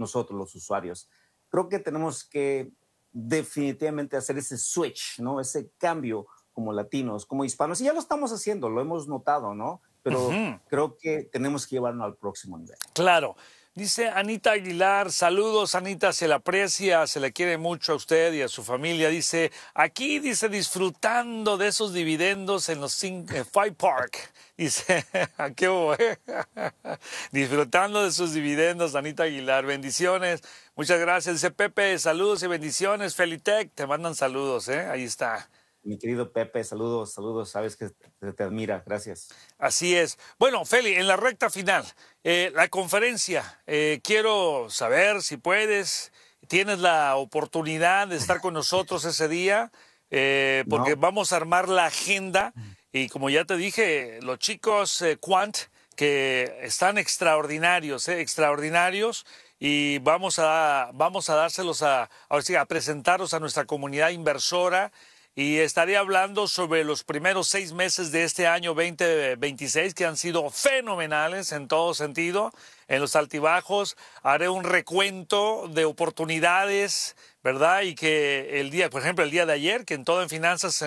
nosotros los usuarios. Creo que tenemos que definitivamente hacer ese switch, ¿no? Ese cambio como latinos, como hispanos, y ya lo estamos haciendo, lo hemos notado, ¿no? Pero Ujú. creo que tenemos que llevarlo al próximo nivel. Claro. Dice Anita Aguilar, saludos Anita, se le aprecia, se le quiere mucho a usted y a su familia. Dice, aquí dice, disfrutando de esos dividendos en los Five Park. Dice, qué hubo, eh? Disfrutando de sus dividendos, Anita Aguilar. Bendiciones, muchas gracias. Dice Pepe, saludos y bendiciones. Felitec, te mandan saludos, ¿eh? Ahí está. Mi querido Pepe, saludos, saludos, sabes que te admira, gracias. Así es. Bueno, Feli, en la recta final, la conferencia, quiero saber si puedes, tienes la oportunidad de estar con nosotros ese día, porque No, vamos a armar la agenda y como ya te dije, los chicos Quant, que están extraordinarios, extraordinarios. Y vamos a dárselos ahora sí, a presentarlos a nuestra comunidad inversora y estaré hablando sobre los primeros 6 meses de este año 2026 que han sido fenomenales en todo sentido, en los altibajos. Haré un recuento de oportunidades, ¿verdad? Y que el día, por ejemplo, el día de ayer, que en Todo en Finanzas,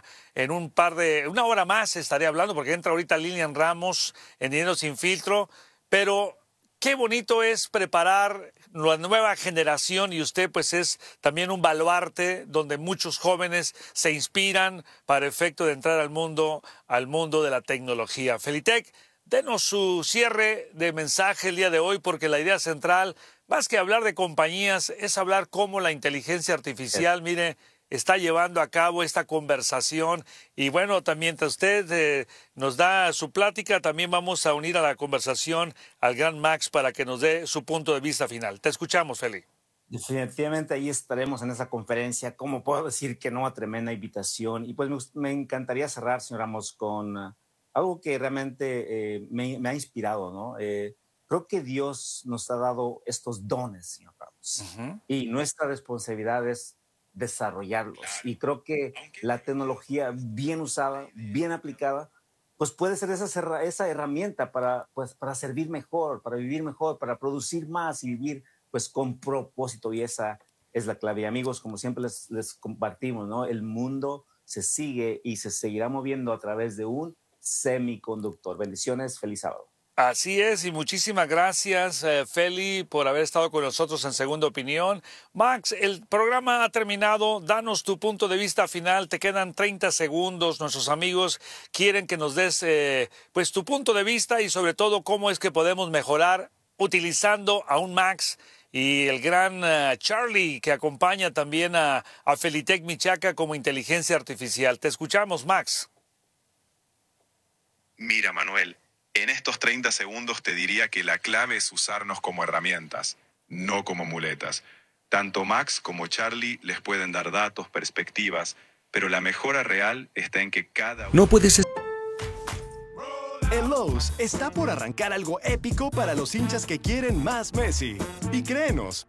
una hora más estaré hablando, porque entra ahorita Lilian Ramos en Dinero Sin Filtro, pero qué bonito es preparar la nueva generación y usted pues es también un baluarte donde muchos jóvenes se inspiran para efecto de entrar al mundo de la tecnología. Felitec, denos su cierre de mensaje el día de hoy porque la idea central, más que hablar de compañías, es hablar cómo la inteligencia artificial, mire, está llevando a cabo esta conversación. Y bueno, también mientras usted nos da su plática, también vamos a unir a la conversación al gran Max para que nos dé su punto de vista final. Te escuchamos, Feli. definitivamente ahí estaremos en esa conferencia. ¿Cómo puedo decir que no? A tremenda invitación. Y pues me encantaría cerrar, señor Ramos, con algo que realmente me ha inspirado, ¿no? Creo que Dios nos ha dado estos dones, señor Ramos, Ujú. y nuestra responsabilidad es desarrollarlos. Y creo que la tecnología bien usada, bien aplicada, pues puede ser esa herramienta para, pues, para servir mejor, para vivir mejor, para producir más y vivir pues con propósito, y esa es la clave. Y amigos, como siempre les compartimos, ¿no? El mundo se sigue y se seguirá moviendo a través de un semiconductor. Bendiciones, feliz sábado. Así es, y muchísimas gracias, Feli, por haber estado con nosotros en Segunda Opinión. Max, el programa ha terminado. Danos tu punto de vista final. Te quedan 30 segundos. Nuestros amigos quieren que nos des pues tu punto de vista y sobre todo cómo es que podemos mejorar utilizando a un Max y el gran Charlie que acompaña también a Felitec Michaca como inteligencia artificial. Te escuchamos, Max. Mira, Manuel, en estos 30 segundos te diría que la clave es usarnos como herramientas, no como muletas. Tanto Max como Charlie les pueden dar datos, perspectivas, pero la mejora real está en que cada uno... No puedes. En Lowe's está por arrancar algo épico para los hinchas que quieren más Messi. Y créenos,